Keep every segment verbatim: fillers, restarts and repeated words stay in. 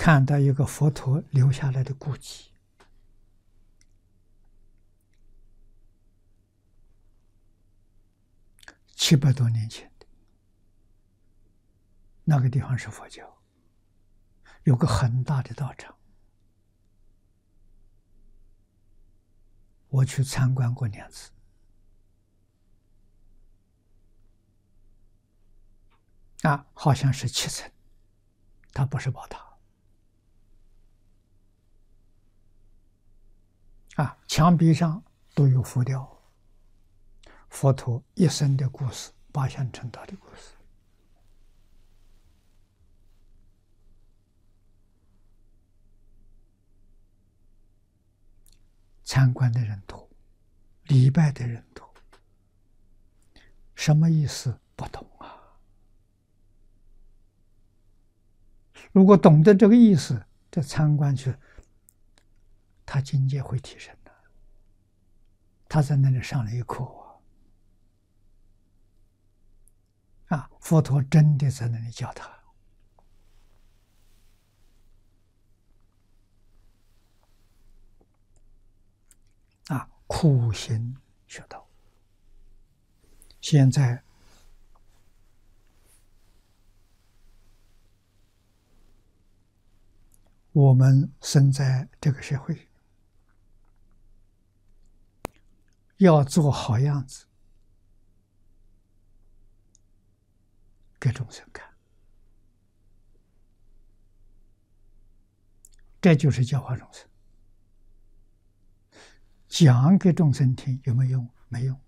看到一个佛陀留下来的古迹，七百多年前的那个地方是佛教，有个很大的道场，我去参观过两次。啊，好像是七层，它不是宝塔。啊，墙壁上都有浮雕，佛陀一生的故事，八相成道的故事。参观的人多，礼拜的人多，什么意思不懂啊？如果懂得这个意思，这参观去，他境界会提升的。他在那里上了一课啊，啊，佛陀真的在那里教他。啊，苦行学道。现在我们生在这个社会，要做好样子给众生看，这就是教化众生。讲给众生听有没有用？没用。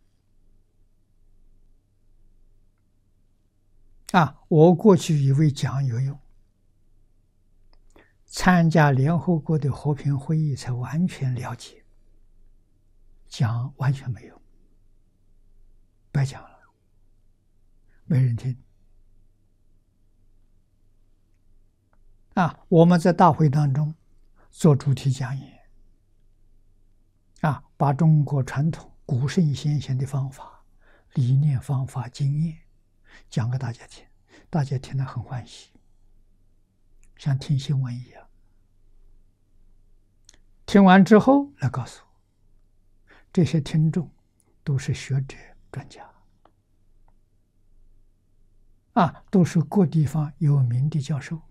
啊，我过去以为讲有用，参加联合国的和平会议才完全了解，讲完全没用，白讲了，没人听。啊，我们在大会当中做主题讲演，啊，把中国传统古圣先贤的方法、理念、方法、经验讲给大家听，大家听了很欢喜，像听新闻一样。听完之后来告诉我，这些听众都是学者专家，啊，都是各地方有名的教授，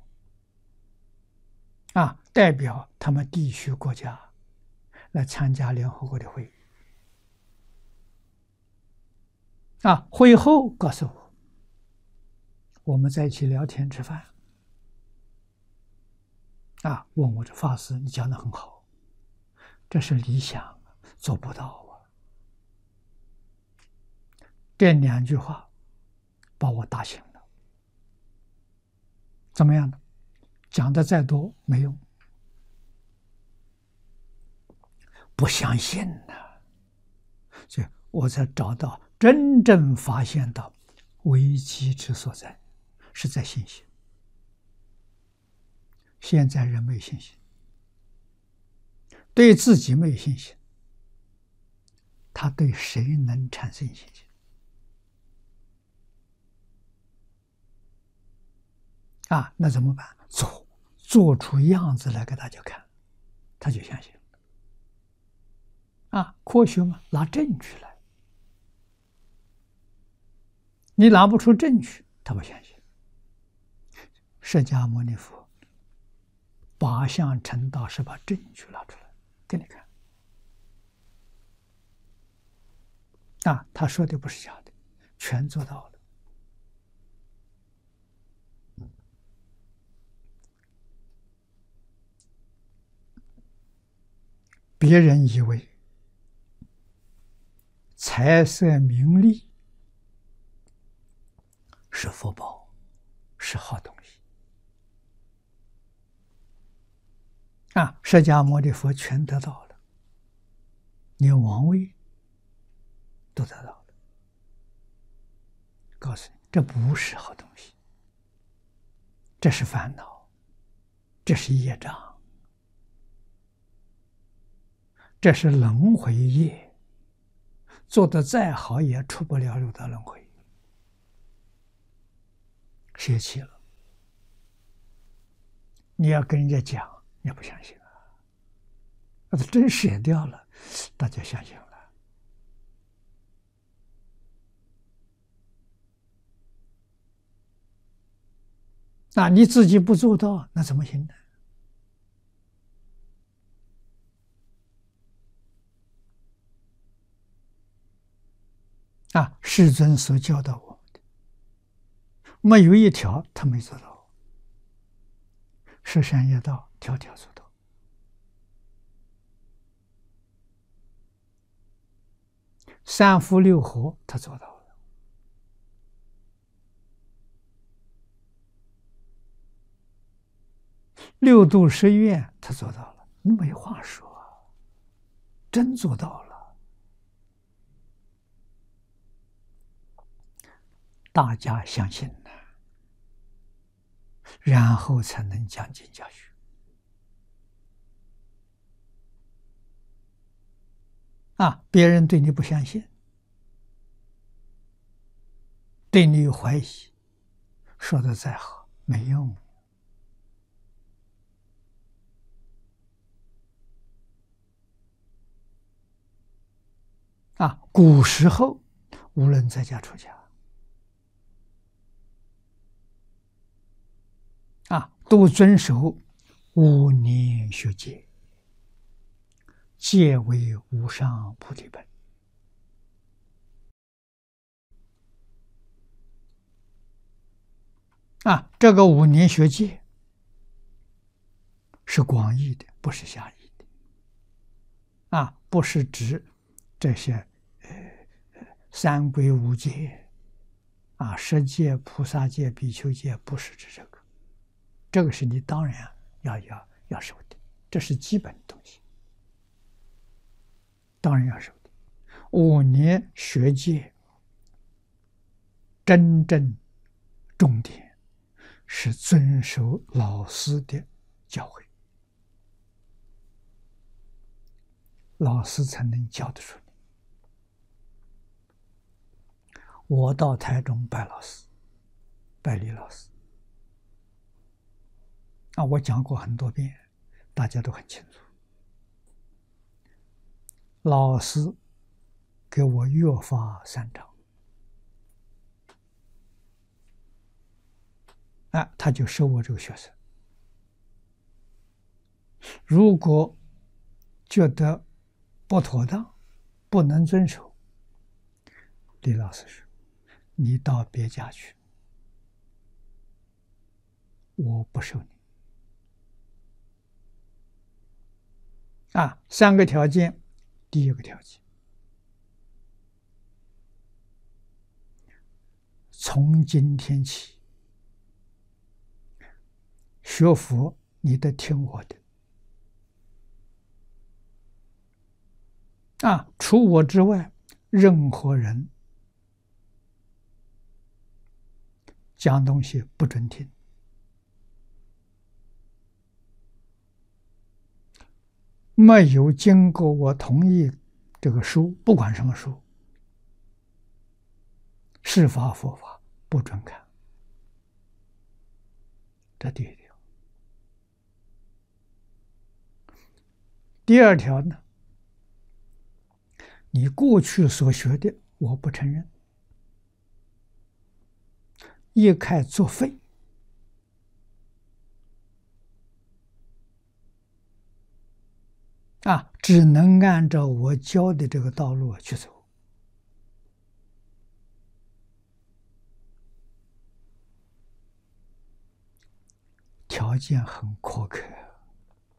啊，代表他们地区国家来参加联合国的会议。啊，会后告诉我，我们在一起聊天吃饭，啊，问我这法师你讲得很好，这是理想，做不到啊。这两句话把我打醒了。怎么样呢？讲的再多没用，不相信呢。所以我才找到真正发现到危机之所在，是在信心。现在人没有信心，对自己没有信心，他对谁能产生信心？啊，那怎么办？做做出样子来给大家看，他就相信了。啊，科学嘛，拿证据来，你拿不出证据，他不相信。释迦牟尼佛八相成道是把证据拿出来给你看。啊，他说的不是假的，全做到了。别人以为财色名利是福报，是好东西。啊，释迦牟尼佛全得到了，连王位都得到了。告诉你，这不是好东西，这是烦恼，这是业障，这是轮回业，做得再好也出不了六道轮回，舍弃了。 你要跟人家讲，你不相信啊？那真舍掉了，大家相信了。那你自己不做到，那怎么行呢？啊，世尊所教导我们的，没有一条他没做到。十善业道，条条做到。三福六合，他做到了。六度十愿，他做到了。你没话说，真做到了。大家相信了，然后才能讲经教学。啊，别人对你不相信，对你有怀疑，说的再好没用。啊，古时候无论在家出家，啊，都遵守五年学戒，戒为无上菩提本。啊，这个五年学戒是广义的，不是狭义的。啊，不是指这些呃三规五戒，啊，十戒、菩萨戒、比丘戒，不是指这个。这个是你当然要要要守的，这是基本东西，当然要守的。五年学戒，真正重点是遵守老师的教诲，老师才能教得出你。我到台中拜老师，拜李老师。啊，我讲过很多遍，大家都很清楚。老师给我约法三章，啊，他就收我这个学生。如果觉得不妥当，不能遵守，李老师说：“你到别家去，我不收你。”啊，三个条件，第一个条件，从今天起，学佛你得听我的，啊，除我之外，任何人讲东西不准听。没有经过我同意，这个书不管什么书，是法佛法不准看。这第一条。第二条呢，你过去所学的我不承认，一概作废。啊，只能按照我教的这个道路去走。条件很苛刻。